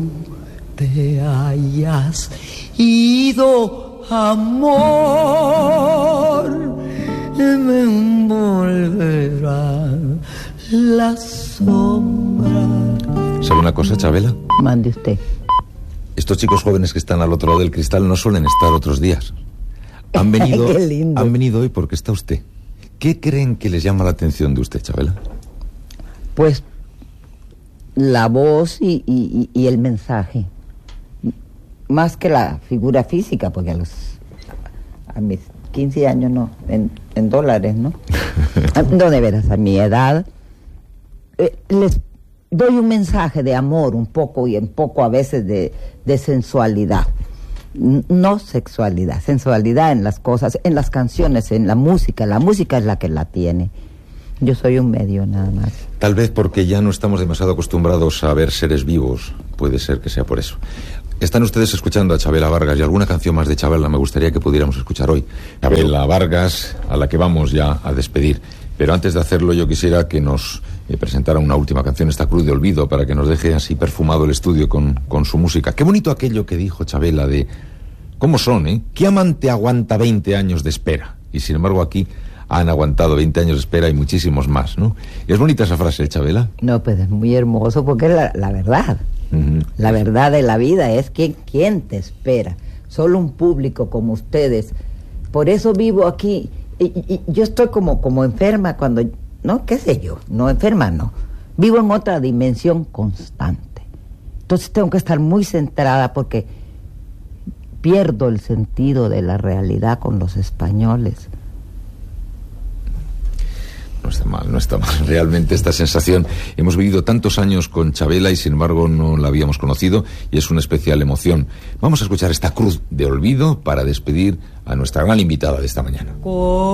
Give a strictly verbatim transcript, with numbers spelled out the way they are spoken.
Te hayas ido, amor, me envolverán las sombras. ¿Sabe una cosa, Chabela? Mande usted. Estos chicos jóvenes que están al otro lado del cristal no suelen estar otros días. Han venido, Qué lindo. Han venido hoy porque está usted. ¿Qué creen que les llama la atención de usted, Chabela? Pues la voz y, y, y el mensaje. Más que la figura física, porque a los a mis quince años no, en, en dólares, ¿no? No, de veras, a mi edad, eh, les doy un mensaje de amor un poco y un poco a veces de, de sensualidad. No sexualidad, sensualidad en las cosas, en las canciones, en la música. La música es la que la tiene. Yo soy un medio nada más. Tal vez porque ya no estamos demasiado acostumbrados a ver seres vivos. Puede ser que sea por eso. Están ustedes escuchando a Chabela Vargas y alguna canción más de Chabela me gustaría que pudiéramos escuchar hoy. Chabela Vargas, a la que vamos ya a despedir. Pero antes de hacerlo yo quisiera que nos eh, presentara una última canción, esta Cruz de Olvido, para que nos deje así perfumado el estudio con, con su música. Qué bonito aquello que dijo Chabela de... ¿Cómo son, eh? ¿Qué amante aguanta veinte años de espera? Y sin embargo aquí han aguantado veinte años de espera y muchísimos más, ¿no? ¿Es bonita esa frase, Chabela? No, pues es muy hermoso porque es la, la verdad. Uh-huh. La verdad de la vida es que ¿quién te espera? Solo un público como ustedes. Por eso vivo aquí. Y, y, y yo estoy como, como enferma cuando... No, qué sé yo, no enferma, no. Vivo en otra dimensión constante. Entonces tengo que estar muy centrada porque pierdo el sentido de la realidad con los españoles. No está mal, no está mal. Realmente esta sensación, hemos vivido tantos años con Chabela y sin embargo no la habíamos conocido y es una especial emoción. Vamos a escuchar esta Cruz de Olvido para despedir a nuestra gran invitada de esta mañana.